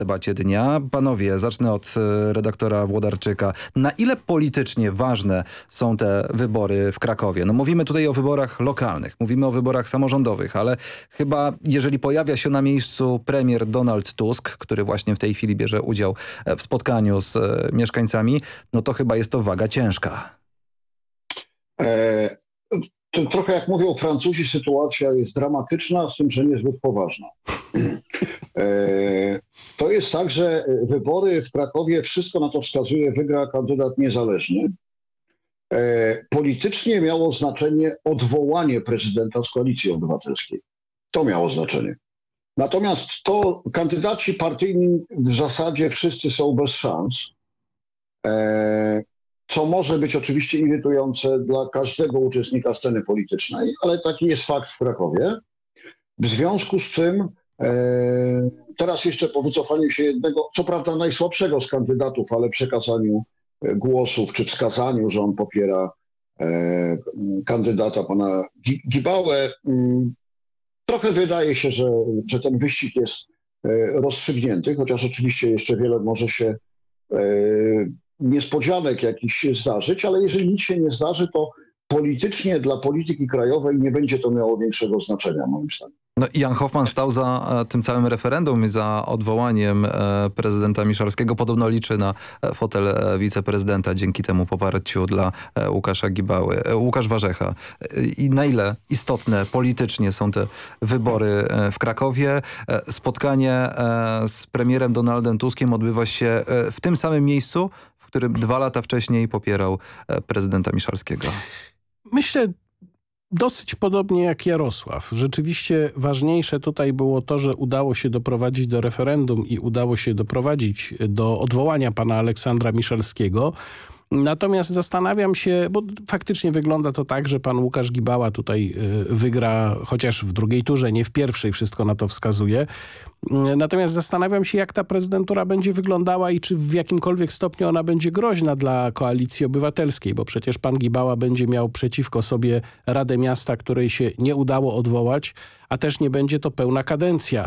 debacie dnia. Panowie, zacznę od redaktora Włodarczyka. Na ile politycznie ważne są te wybory w Krakowie? No mówimy tutaj o wyborach lokalnych, mówimy o wyborach samorządowych, ale chyba jeżeli pojawia się na miejscu premier Donald Tusk, który właśnie w tej chwili bierze udział w spotkaniu z mieszkańcami, no to chyba jest to waga ciężka. To trochę jak mówią Francuzi, sytuacja jest dramatyczna, z tym, że niezbyt poważna. To jest tak, że wybory w Krakowie, wszystko na to wskazuje, wygra kandydat niezależny. Politycznie miało znaczenie odwołanie prezydenta z Koalicji Obywatelskiej. To miało znaczenie. Natomiast to kandydaci partyjni w zasadzie wszyscy są bez szans. Co może być oczywiście irytujące dla każdego uczestnika sceny politycznej, ale taki jest fakt w Krakowie. W związku z czym teraz jeszcze po wycofaniu się jednego, co prawda najsłabszego z kandydatów, ale przekazaniu głosów czy wskazaniu, że on popiera kandydata pana Gibałę, trochę wydaje się, że ten wyścig jest rozstrzygnięty, chociaż oczywiście jeszcze wiele może się niespodzianek jakiś zdarzyć, ale jeżeli nic się nie zdarzy, to politycznie dla polityki krajowej nie będzie to miało większego znaczenia, moim zdaniem. No, Jan Hoffman stał za tym całym referendum i za odwołaniem prezydenta Miszalskiego. Podobno liczy na fotel wiceprezydenta dzięki temu poparciu dla Łukasza Gibały. Łukasz Warzecha. I na ile istotne politycznie są te wybory w Krakowie? Spotkanie z premierem Donaldem Tuskiem odbywa się w tym samym miejscu, w którym 2 lata wcześniej popierał prezydenta Miszalskiego. Myślę, dosyć podobnie jak Jarosław. Rzeczywiście ważniejsze tutaj było to, że udało się doprowadzić do referendum i udało się doprowadzić do odwołania pana Aleksandra Miszalskiego. Natomiast zastanawiam się, bo faktycznie wygląda to tak, że pan Łukasz Gibała tutaj wygra, chociaż w drugiej turze, nie w pierwszej, wszystko na to wskazuje. Natomiast zastanawiam się, jak ta prezydentura będzie wyglądała i czy w jakimkolwiek stopniu ona będzie groźna dla Koalicji Obywatelskiej, bo przecież pan Gibała będzie miał przeciwko sobie Radę Miasta, której się nie udało odwołać, a też nie będzie to pełna kadencja.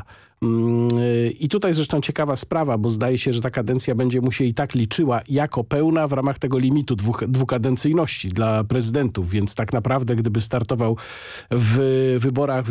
I tutaj zresztą ciekawa sprawa, bo zdaje się, że ta kadencja będzie mu się i tak liczyła jako pełna w ramach tego limitu dwukadencyjności dla prezydentów, więc tak naprawdę gdyby startował w wyborach w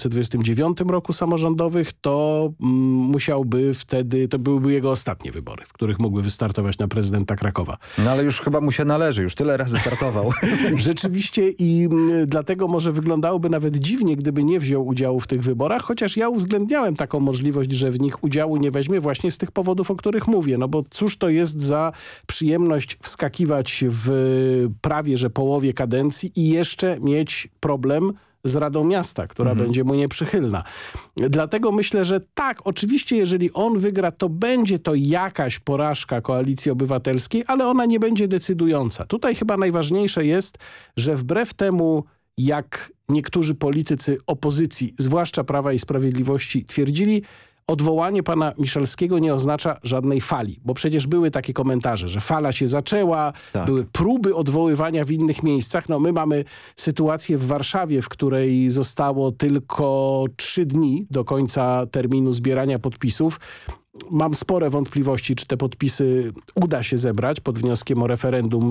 2029 roku samorządowych, to musiałby wtedy, to byłyby jego ostatnie wybory, w których mógłby wystartować na prezydenta Krakowa. No ale już chyba mu się należy, już tyle razy startował. Rzeczywiście i dlatego może wyglądałoby nawet dziwnie, gdyby nie wziął udziału w tych wyborach, chociaż ja uwzględniałem taką możliwość, że w nich udziału nie weźmie właśnie z tych powodów, o których mówię. No bo cóż to jest za przyjemność wskakiwać w prawie że połowie kadencji i jeszcze mieć problem z Radą Miasta, która będzie mu nieprzychylna. Dlatego myślę, że tak, oczywiście jeżeli on wygra, to będzie to jakaś porażka Koalicji Obywatelskiej, ale ona nie będzie decydująca. Tutaj chyba najważniejsze jest, że wbrew temu, jak niektórzy politycy opozycji, zwłaszcza Prawa i Sprawiedliwości, twierdzili, odwołanie pana Miszalskiego nie oznacza żadnej fali, bo przecież były takie komentarze, że fala się zaczęła, były próby odwoływania w innych miejscach. No my mamy sytuację w Warszawie, w której zostało tylko 3 dni do końca terminu zbierania podpisów. Mam spore wątpliwości, czy te podpisy uda się zebrać pod wnioskiem o referendum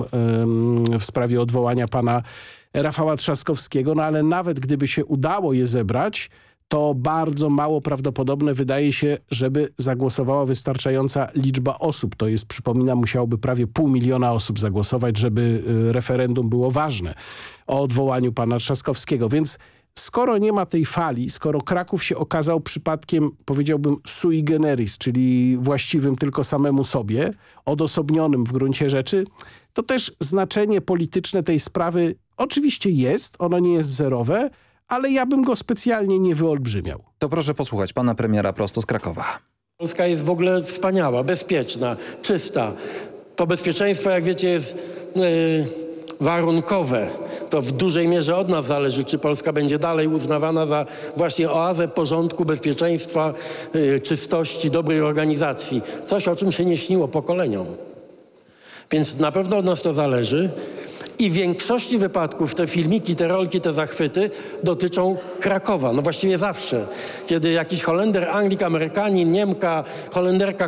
w sprawie odwołania pana Rafała Trzaskowskiego, no ale nawet gdyby się udało je zebrać, to bardzo mało prawdopodobne wydaje się, żeby zagłosowała wystarczająca liczba osób. To jest, przypominam, musiałoby prawie 500 000 osób zagłosować, żeby referendum było ważne o odwołaniu pana Trzaskowskiego. Więc skoro nie ma tej fali, skoro Kraków się okazał przypadkiem, powiedziałbym, sui generis, czyli właściwym tylko samemu sobie, odosobnionym w gruncie rzeczy, to też znaczenie polityczne tej sprawy oczywiście jest, ono nie jest zerowe, ale ja bym go specjalnie nie wyolbrzymiał. To proszę posłuchać pana premiera prosto z Krakowa. Polska jest w ogóle wspaniała, bezpieczna, czysta. To bezpieczeństwo, jak wiecie, jest warunkowe. To w dużej mierze od nas zależy, czy Polska będzie dalej uznawana za właśnie oazę porządku, bezpieczeństwa, czystości, dobrej organizacji. Coś, o czym się nie śniło pokoleniom. Więc na pewno od nas to zależy. I w większości wypadków te filmiki, te rolki, te zachwyty dotyczą Krakowa. No właściwie zawsze. Kiedy jakiś Holender, Anglik, Amerykanin, Niemka, Holenderka